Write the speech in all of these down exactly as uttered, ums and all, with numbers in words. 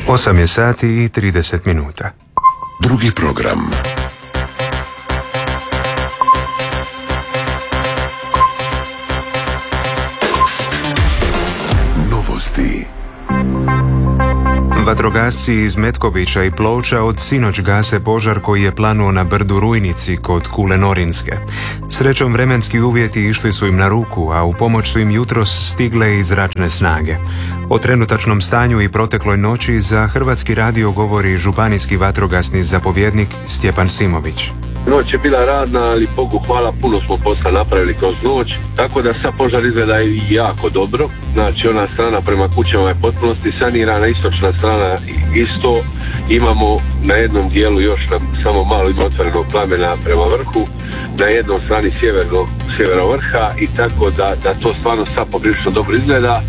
osam je sati i trideset minuta. Drugi program. Novosti. Vatrogasci iz Metkovića i Ploča od sinoć gase požar koji je planuo na brdu Rujnici kod Kule Norinske. Srećom vremenski uvjeti išli su im na ruku, a u pomoć su im jutros stigle i zračne snage. O trenutačnom stanju i protekloj noći za Hrvatski radio govori županijski vatrogasni zapovjednik Stjepan Simović. Noć je bila radna, ali Bogu hvala, puno smo posla napravili kroz noć, tako da sad požar izgleda i jako dobro. Znači ona strana prema kućama je potpunosti sanirana, istočna strana isto. Imamo na jednom dijelu još samo malo otvorenog plamena prema vrhu, na jednom strani sjeverno, sjevero vrha i tako da, da to stvarno sad poprilično dobro izgleda.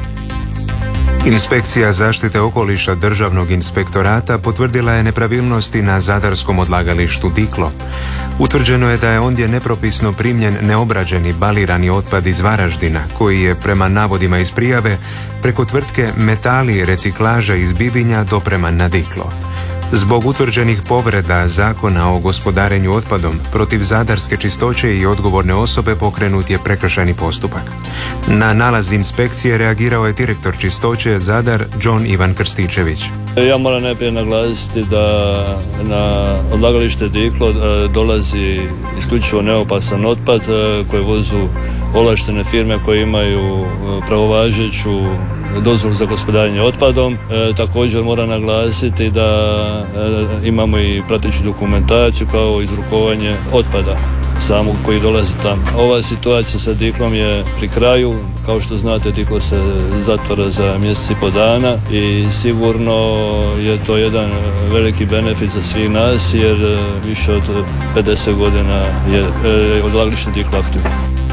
Inspekcija zaštite okoliša Državnog inspektorata potvrdila je nepravilnosti na zadarskom odlagalištu Diklo. Utvrđeno je da je ondje nepropisno primljen neobrađeni balirani otpad iz Varaždina, koji je prema navodima iz prijave preko tvrtke Metali reciklaža iz Bibinja dopreman na Diklo. Zbog utvrđenih povreda Zakona o gospodarenju otpadom protiv zadarske čistoće i odgovorne osobe pokrenut je prekršajni postupak. Na nalaz inspekcije reagirao je direktor čistoće Zadar John Ivan Krstičević. Ja moram najprije naglasiti da na odlagalište Diklo dolazi isključivo neopasan otpad koji vozu ovlaštene firme koje imaju pravovažeću dozvolu za gospodarenje otpadom. E, također moram naglasiti da e, imamo i prateću dokumentaciju kao izrukovanje otpada samog koji dolazi tamo. Ova situacija sa Diklom je pri kraju. Kao što znate, Diklo se zatvara za mjesec i po dana i sigurno je to jedan veliki benefit za svih nas jer više od pedeset godina je e, odlagalište Diklo aktivno.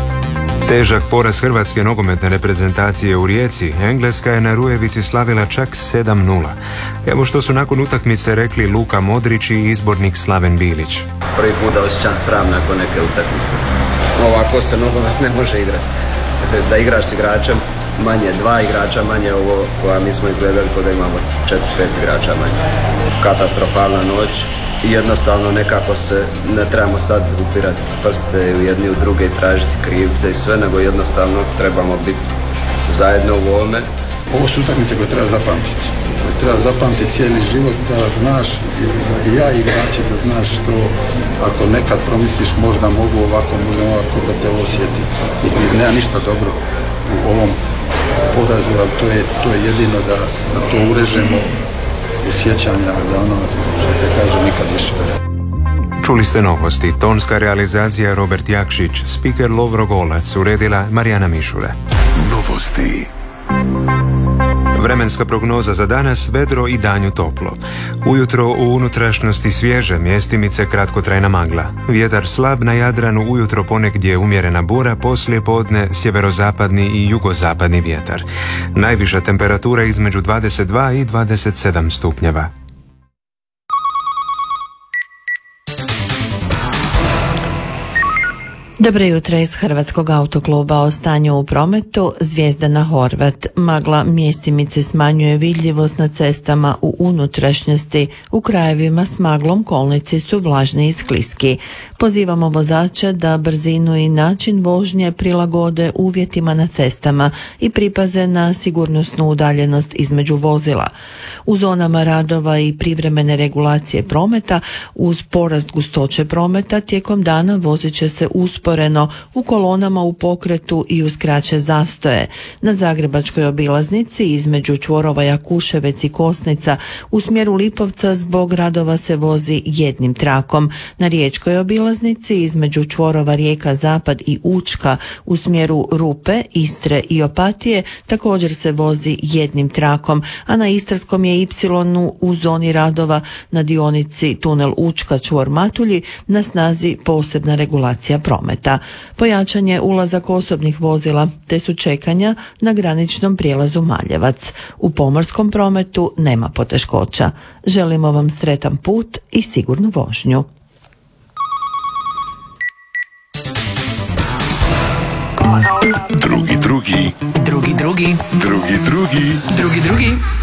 Težak poraz hrvatske nogometne reprezentacije u Rijeci, Engleska je na Rujevici slavila čak sedam nula. Evo što su nakon utakmice rekli Luka Modrić i izbornik Slaven Bilić. Prvi put da osjećam sram nakon neke utakmice. Ovako se nogomet ne može igrati. Da igraš s igračem manje, dva igrača manje, ovo koja mi smo izgledali kod da imamo četiri pet igrača manje. Katastrofalna noć. I jednostavno nekako se ne trebamo sad upirati prste u jedni u druge i tražiti krivce i sve, nego jednostavno trebamo biti zajedno u ovome. Ovo su utakmice koje treba zapamtiti. Koje treba zapamtiti cijeli život, da znaš, i ja i igrači, da znaš što, ako nekad promisliš možda mogu ovako, možda ovako, da te osjeti. I nema ništa dobro u ovom porazu, ali to je, to je jedino da, da to urežemo u sjećanja, da ono što se kaže nikad više. Čuli ste novosti. Tonska realizacija Robert Jakšić, spiker Lovro Golac, uredila Marijana Mišure. Novosti. Vremenska prognoza za danas, vedro i danju toplo. Ujutro u unutrašnjosti svježe, mjestimice kratkotrajna magla. Vjetar slab na Jadranu, ujutro ponegdje umjerena bura, poslije podne sjeverozapadni i jugozapadni vjetar. Najviša temperatura između dvadeset dva i dvadeset sedam stupnjeva. Dobro jutro iz Hrvatskog autokluba. O stanju u prometu. Zvijezdana Horvat. Magla mjestimice smanjuje vidljivost na cestama u unutrašnjosti. U krajevima s maglom kolnici su vlažni i skliski. Pozivamo vozače da brzinu i način vožnje prilagode uvjetima na cestama i pripaze na sigurnosnu udaljenost između vozila. U zonama radova i privremene regulacije prometa uz porast gustoće prometa tijekom dana vozit će se usporeno u kolonama u pokretu i uz kraće zastoje. Na Zagrebačkoj obilaznici između čvorova Jakuševec i Kosnica u smjeru Lipovca zbog radova se vozi jednim trakom. Na Riječkoj obilaznici između čvorova Rijeka Zapad i Učka u smjeru Rupe, Istre i Opatije također se vozi jednim trakom, a na Istarskom je Y u zoni radova na dionici tunel Učka čvor Matulji na snazi posebna regulacija prometa. Pojačan je ulazak osobnih vozila te su čekanja na graničnom prijelazu Maljevac. U pomorskom prometu nema poteškoća. Želimo vam sretan put i sigurnu vožnju. Drugi, drugi. Drugi, drugi. Drugi, drugi. Drugi, drugi.